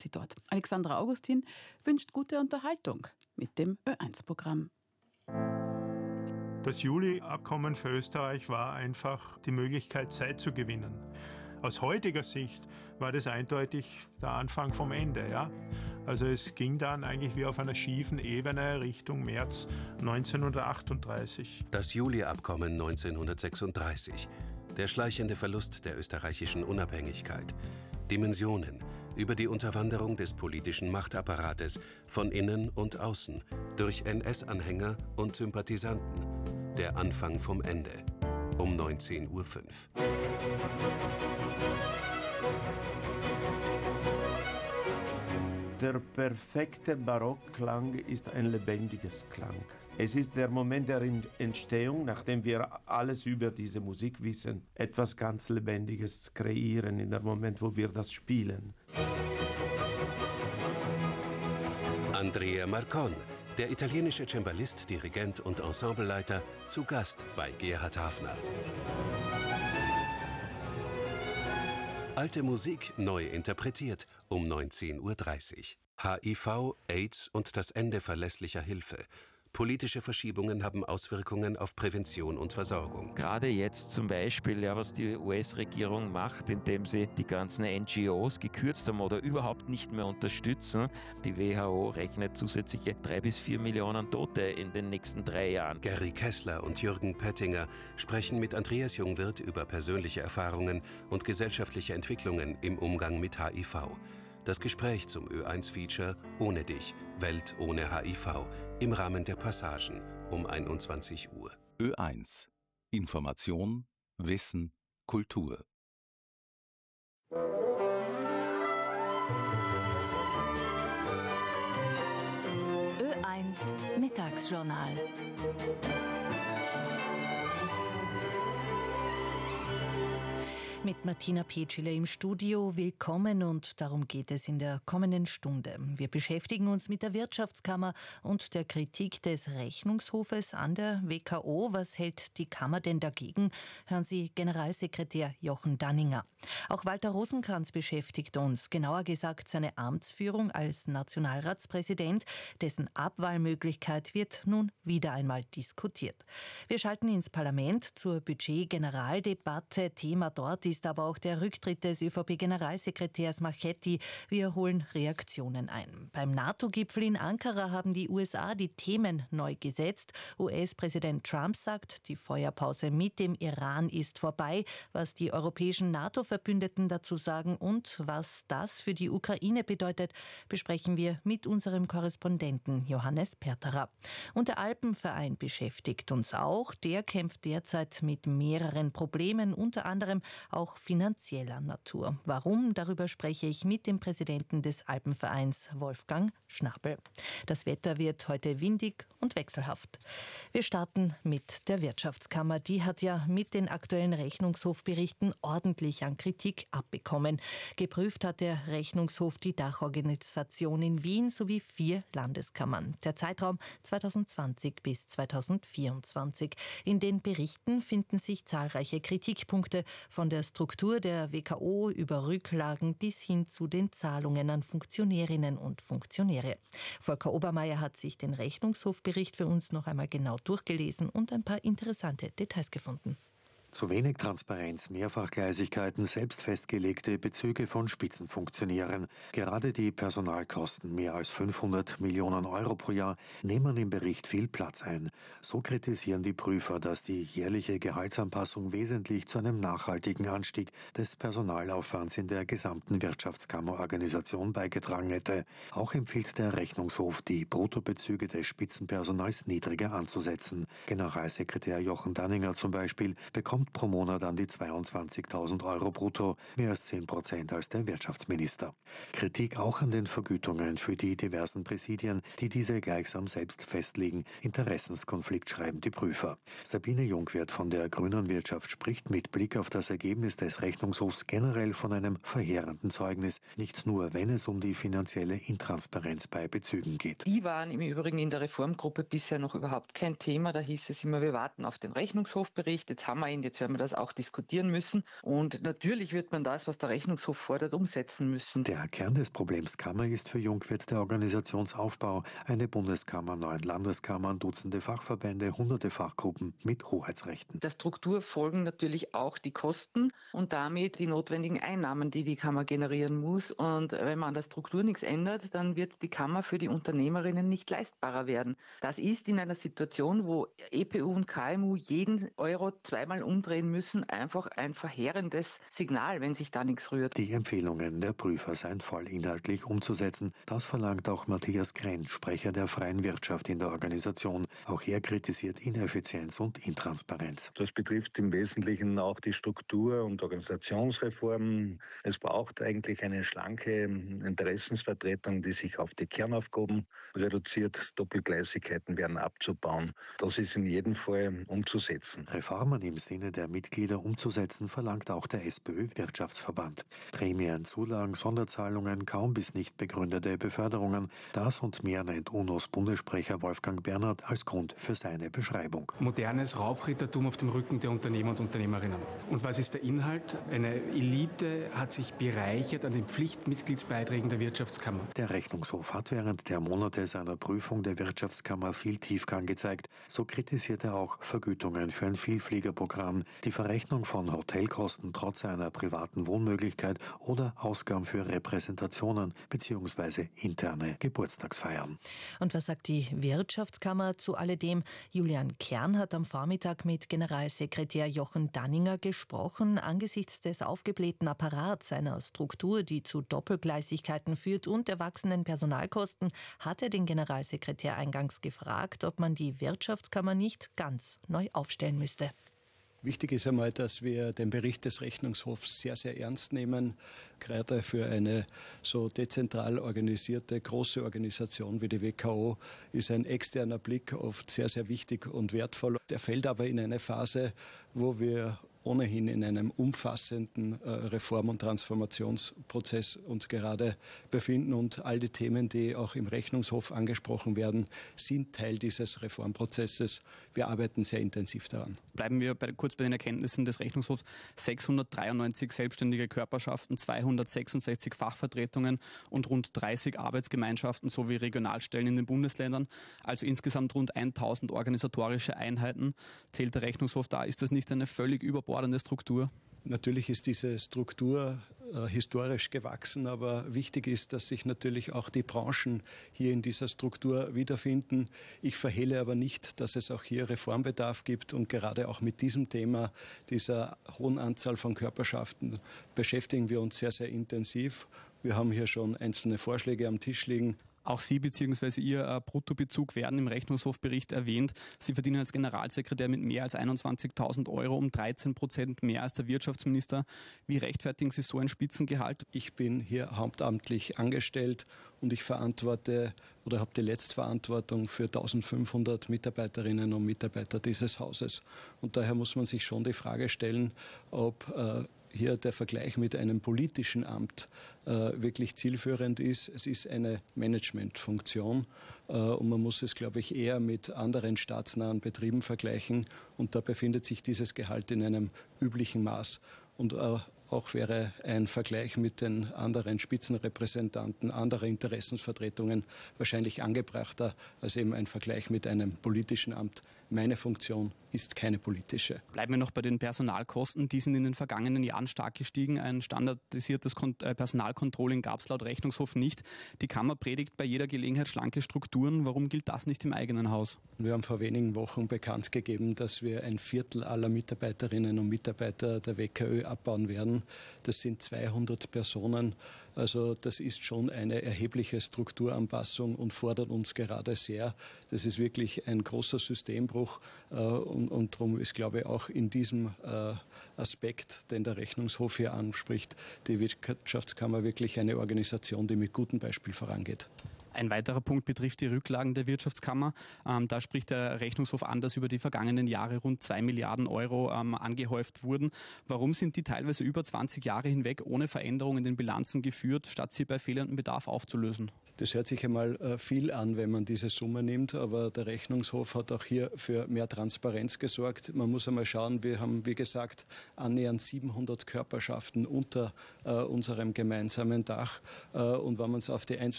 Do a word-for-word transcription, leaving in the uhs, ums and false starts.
sie dort. Alexandra Augustin wünscht gute Unterhaltung mit dem Ö eins Programm. Das Juli-Abkommen für Österreich war einfach die Möglichkeit, Zeit zu gewinnen. Aus heutiger Sicht war das eindeutig der Anfang vom Ende. Ja? Also es ging dann eigentlich wie auf einer schiefen Ebene Richtung März neunzehnhundertachtunddreißig. Das Juli-Abkommen neunzehnhundertsechsunddreißig. Der schleichende Verlust der österreichischen Unabhängigkeit. Dimensionen über die Unterwanderung des politischen Machtapparates von innen und außen durch N S-Anhänger und Sympathisanten. Der Anfang vom Ende. Um neunzehn Uhr fünf. Der perfekte Barockklang ist ein lebendiges Klang. Es ist der Moment der Entstehung, nachdem wir alles über diese Musik wissen, etwas ganz Lebendiges kreieren in dem Moment, wo wir das spielen. Andrea Marcon, der italienische Cembalist, Dirigent und Ensembleleiter, zu Gast bei Gerhard Hafner. Alte Musik neu interpretiert um neunzehn Uhr dreißig. H I V, AIDS und das Ende verlässlicher Hilfe. Politische Verschiebungen haben Auswirkungen auf Prävention und Versorgung. Gerade jetzt zum Beispiel, ja, was die U S-Regierung macht, indem sie die ganzen N G Os gekürzt haben oder überhaupt nicht mehr unterstützen. Die W H O rechnet zusätzliche drei bis vier Millionen Tote in den nächsten drei Jahren. Gary Kessler und Jürgen Pettinger sprechen mit Andreas Jungwirth über persönliche Erfahrungen und gesellschaftliche Entwicklungen im Umgang mit H I V. Das Gespräch zum Ö eins Feature Ohne dich, Welt ohne H I V im Rahmen der Passagen um einundzwanzig Uhr. Ö eins. Information, Wissen, Kultur. Ö eins Mittagsjournal. Mit Martina Petschile im Studio. Willkommen und darum geht es in der kommenden Stunde. Wir beschäftigen uns mit der Wirtschaftskammer und der Kritik des Rechnungshofes an der W K O. Was hält die Kammer denn dagegen? Hören Sie Generalsekretär Jochen Danninger. Auch Walter Rosenkranz beschäftigt uns, genauer gesagt seine Amtsführung als Nationalratspräsident. Dessen Abwahlmöglichkeit wird nun wieder einmal diskutiert. Wir schalten ins Parlament zur Budget-Generaldebatte. Thema dort ist aber auch der Rücktritt des Ö V P-Generalsekretärs Marchetti. Wir holen Reaktionen ein. Beim NATO-Gipfel in Ankara haben die U S A die Themen neu gesetzt. U S-Präsident Trump sagt, die Feuerpause mit dem Iran ist vorbei. Was die europäischen NATO-Verbündeten dazu sagen und was das für die Ukraine bedeutet, besprechen wir mit unserem Korrespondenten Johannes Perterer. Und der Alpenverein beschäftigt uns auch. Der kämpft derzeit mit mehreren Problemen, unter anderem auch finanzieller Natur. Warum? Darüber spreche ich mit dem Präsidenten des Alpenvereins, Wolfgang Schnabel. Das Wetter wird heute windig und wechselhaft. Wir starten mit der Wirtschaftskammer. Die hat ja mit den aktuellen Rechnungshofberichten ordentlich an Kritik abbekommen. Geprüft hat der Rechnungshof die Dachorganisation in Wien sowie vier Landeskammern. Der Zeitraum zweitausendzwanzig bis zweitausendvierundzwanzig. In den Berichten finden sich zahlreiche Kritikpunkte von der Struktur der W K O über Rücklagen bis hin zu den Zahlungen an Funktionärinnen und Funktionäre. Volker Obermeier hat sich den Rechnungshofbericht für uns noch einmal genau durchgelesen und ein paar interessante Details gefunden. Zu wenig Transparenz, Mehrfachgleisigkeiten, selbst festgelegte Bezüge von Spitzenfunktionären. Gerade die Personalkosten, mehr als fünfhundert Millionen Euro pro Jahr, nehmen im Bericht viel Platz ein. So kritisieren die Prüfer, dass die jährliche Gehaltsanpassung wesentlich zu einem nachhaltigen Anstieg des Personalaufwands in der gesamten Wirtschaftskammerorganisation beigetragen hätte. Auch empfiehlt der Rechnungshof, die Bruttobezüge des Spitzenpersonals niedriger anzusetzen. Generalsekretär Jochen Danninger zum Beispiel bekommt pro Monat an die zweiundzwanzigtausend Euro brutto, mehr als zehn Prozent als der Wirtschaftsminister. Kritik auch an den Vergütungen für die diversen Präsidien, die diese gleichsam selbst festlegen. Interessenskonflikt, schreiben die Prüfer. Sabine Jungwirth von der Grünen Wirtschaft spricht mit Blick auf das Ergebnis des Rechnungshofs generell von einem verheerenden Zeugnis, nicht nur wenn es um die finanzielle Intransparenz bei Bezügen geht. Die waren im Übrigen in der Reformgruppe bisher noch überhaupt kein Thema. Da hieß es immer, wir warten auf den Rechnungshofbericht. Jetzt haben wir ihn, Jetzt werden wir das auch diskutieren müssen. Und natürlich wird man das, was der Rechnungshof fordert, umsetzen müssen. Der Kern des Problems Kammer ist für Jungwirth der Organisationsaufbau. Eine Bundeskammer, neun Landeskammern, Dutzende Fachverbände, hunderte Fachgruppen mit Hoheitsrechten. Der Struktur folgen natürlich auch die Kosten und damit die notwendigen Einnahmen, die die Kammer generieren muss. Und wenn man an der Struktur nichts ändert, dann wird die Kammer für die Unternehmerinnen nicht leistbarer werden. Das ist in einer Situation, wo E P U und K M U jeden Euro zweimal umdrehen müssen, einfach ein verheerendes Signal, wenn sich da nichts rührt. Die Empfehlungen der Prüfer seien vollinhaltlich umzusetzen. Das verlangt auch Matthias Krenn, Sprecher der freien Wirtschaft in der Organisation. Auch er kritisiert Ineffizienz und Intransparenz. Das betrifft im Wesentlichen auch die Struktur- und Organisationsreform. Es braucht eigentlich eine schlanke Interessensvertretung, die sich auf die Kernaufgaben reduziert. Doppelgleisigkeiten werden abzubauen. Das ist in jedem Fall umzusetzen. Reformen im Sinne der Mitglieder umzusetzen, verlangt auch der SPÖ-Wirtschaftsverband. Prämien, Zulagen, Sonderzahlungen, kaum bis nicht begründete Beförderungen. Das und mehr nennt U N O's Bundessprecher Wolfgang Bernhard als Grund für seine Beschreibung. Modernes Raubrittertum auf dem Rücken der Unternehmer und Unternehmerinnen. Und was ist der Inhalt? Eine Elite hat sich bereichert an den Pflichtmitgliedsbeiträgen der Wirtschaftskammer. Der Rechnungshof hat während der Monate seiner Prüfung der Wirtschaftskammer viel Tiefgang gezeigt. So kritisiert er auch Vergütungen für ein Vielfliegerprogramm, die Verrechnung von Hotelkosten trotz einer privaten Wohnmöglichkeit oder Ausgaben für Repräsentationen bzw. interne Geburtstagsfeiern. Und was sagt die Wirtschaftskammer zu alledem? Julian Kern hat am Vormittag mit Generalsekretär Jochen Danninger gesprochen. Angesichts des aufgeblähten Apparats, einer Struktur, die zu Doppelgleisigkeiten führt und der wachsenden Personalkosten, hat er den Generalsekretär eingangs gefragt, ob man die Wirtschaftskammer nicht ganz neu aufstellen müsste. Wichtig ist einmal, dass wir den Bericht des Rechnungshofs sehr, sehr ernst nehmen. Gerade für eine so dezentral organisierte, große Organisation wie die W K O ist ein externer Blick oft sehr, sehr wichtig und wertvoll. Der fällt aber in eine Phase, wo wir ohnehin in einem umfassenden äh, Reform- und Transformationsprozess uns gerade befinden. Und all die Themen, die auch im Rechnungshof angesprochen werden, sind Teil dieses Reformprozesses. Wir arbeiten sehr intensiv daran. Bleiben wir bei, kurz bei den Erkenntnissen des Rechnungshofs. sechshundertdreiundneunzig selbstständige Körperschaften, zweihundertsechsundsechzig Fachvertretungen und rund dreißig Arbeitsgemeinschaften sowie Regionalstellen in den Bundesländern. Also insgesamt rund tausend organisatorische Einheiten. Zählt der Rechnungshof da? Ist das nicht eine völlig überbordende Struktur? Natürlich ist diese Struktur äh, historisch gewachsen, aber wichtig ist, dass sich natürlich auch die Branchen hier in dieser Struktur wiederfinden. Ich verhehle aber nicht, dass es auch hier Reformbedarf gibt und gerade auch mit diesem Thema, dieser hohen Anzahl von Körperschaften, beschäftigen wir uns sehr, sehr intensiv. Wir haben hier schon einzelne Vorschläge am Tisch liegen. Auch Sie bzw. Ihr äh, Bruttobezug werden im Rechnungshofbericht erwähnt. Sie verdienen als Generalsekretär mit mehr als einundzwanzigtausend Euro, um dreizehn Prozent mehr als der Wirtschaftsminister. Wie rechtfertigen Sie so ein Spitzengehalt? Ich bin hier hauptamtlich angestellt und ich verantworte oder habe die Letztverantwortung für eintausendfünfhundert Mitarbeiterinnen und Mitarbeiter dieses Hauses. Und daher muss man sich schon die Frage stellen, ob äh, hier der Vergleich mit einem politischen Amt äh, wirklich zielführend ist. Es ist eine Managementfunktion äh, und man muss es, glaube ich, eher mit anderen staatsnahen Betrieben vergleichen. Und da befindet sich dieses Gehalt in einem üblichen Maß. Und äh, auch wäre ein Vergleich mit den anderen Spitzenrepräsentanten anderer Interessensvertretungen wahrscheinlich angebrachter als eben ein Vergleich mit einem politischen Amt. Meine Funktion ist keine politische. Bleiben wir noch bei den Personalkosten. Die sind in den vergangenen Jahren stark gestiegen. Ein standardisiertes Personalcontrolling gab es laut Rechnungshof nicht. Die Kammer predigt bei jeder Gelegenheit schlanke Strukturen. Warum gilt das nicht im eigenen Haus? Wir haben vor wenigen Wochen bekannt gegeben, dass wir ein Viertel aller Mitarbeiterinnen und Mitarbeiter der W K Ö abbauen werden. Das sind zweihundert Personen. Also das ist schon eine erhebliche Strukturanpassung und fordert uns gerade sehr. Das ist wirklich ein großer Systembruch äh, und, und darum ist, glaube ich, auch in diesem äh, Aspekt, den der Rechnungshof hier anspricht, die Wirtschaftskammer wirklich eine Organisation, die mit gutem Beispiel vorangeht. Ein weiterer Punkt betrifft die Rücklagen der Wirtschaftskammer. Ähm, da spricht der Rechnungshof an, dass über die vergangenen Jahre rund zwei Milliarden Euro ähm, angehäuft wurden. Warum sind die teilweise über zwanzig Jahre hinweg ohne Veränderung in den Bilanzen geführt, statt sie bei fehlendem Bedarf aufzulösen? Das hört sich einmal äh, viel an, wenn man diese Summe nimmt, aber der Rechnungshof hat auch hier für mehr Transparenz gesorgt. Man muss einmal schauen, wir haben, wie gesagt, annähernd siebenhundert Körperschaften unter äh, unserem gemeinsamen Dach. Äh, und wenn man es auf die einzelnen